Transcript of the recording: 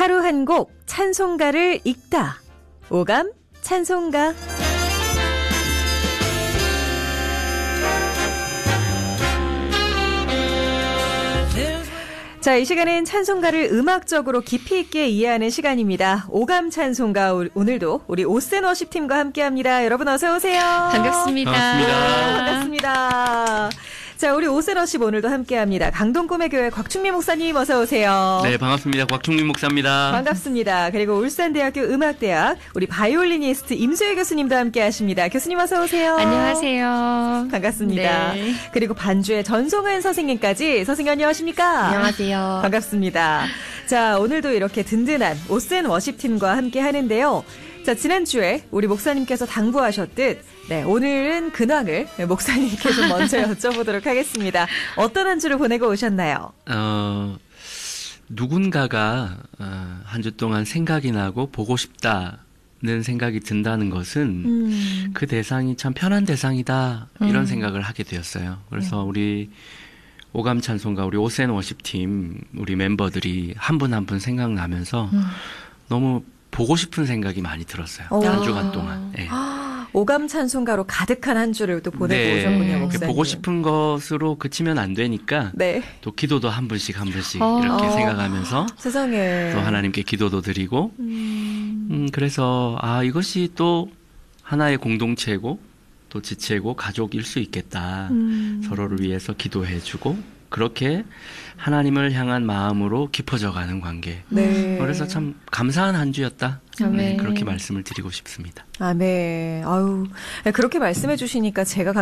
하루 한 곡 찬송가를 읽다. 오감 찬송가. 자, 이 시간은 찬송가를 음악적으로 깊이 있게 이해하는 시간입니다. 오감 찬송가. 오늘도 우리 오센 워십팀과 함께합니다. 여러분 어서 오세요. 반갑습니다. 반갑습니다. 자, 우리 오센 워십 오늘도 함께합니다. 강동꿈의교회 곽충미 목사님 어서 오세요. 네, 반갑습니다. 곽충미 목사입니다. 반갑습니다. 그리고 울산대학교 음악대학 우리 바이올리니스트 임수혜 교수님도 함께하십니다. 교수님 어서 오세요. 안녕하세요. 반갑습니다. 네. 그리고 반주의 전송은 선생님까지. 선생님 안녕하십니까? 안녕하세요. 반갑습니다. 자, 오늘도 이렇게 든든한 오센 워십팀과 함께 하는데요. 자, 지난주에 우리 목사님께서 당부하셨듯, 네, 오늘은 근황을 목사님께서 먼저 여쭤보도록 하겠습니다. 어떤 한 주를 보내고 오셨나요? 누군가가 한 주 동안 생각이 나고 보고 싶다는 생각이 든다는 것은 그 대상이 참 편한 대상이다, 이런 생각을 하게 되었어요. 그래서 우리 오감 찬송가, 우리 오센 워십팀, 우리 멤버들이 한 분 한 분 생각나면서 너무 보고 싶은 생각이 많이 들었어요. 한 주간 동안. 네. 오감 찬송가로 가득한 한 주를 또 보내고 오셨군요, 목사님. 보고 싶은 것으로 그치면 안 되니까 네. 또 기도도 한 분씩 이렇게 생각하면서 세상에. 또 하나님께 기도도 드리고 그래서 이것이 또 하나의 공동체고 또 지체고 가족일 수 있겠다. 서로를 위해서 기도해주고 그렇게 하나님을 향한 마음으로 깊어져가는 관계. 네. 그래서 참 감사한 한 주였다. 네, 그렇게 말씀을 드리고 싶습니다. 네. 아유, 그렇게 말씀해 주시니까 제가